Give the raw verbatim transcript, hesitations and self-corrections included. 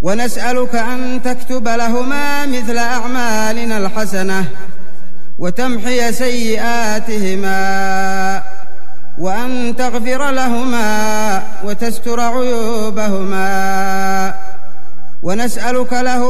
ونسألك أن تكتب لهما مثل أعمالنا الحسنة وتمحي سيئاتهما، وأن تغفر لهما وتستر عيوبهما، ونسألك له